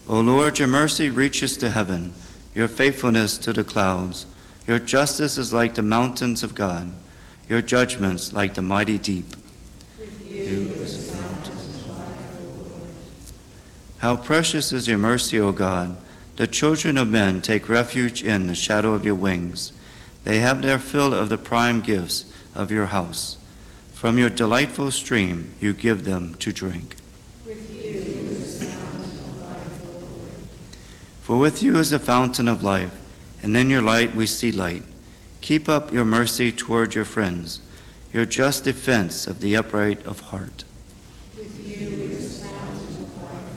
O Lord, your mercy reaches to heaven, your faithfulness to the clouds. Your justice is like the mountains of God, your judgments like the mighty deep. How precious is your mercy, O God! The children of men take refuge in the shadow of your wings. They have their fill of the prime gifts of your house. From your delightful stream you give them to drink. For with you is the fountain of life, and in your light we see light. Keep up your mercy toward your friends, your just defense of the upright of heart.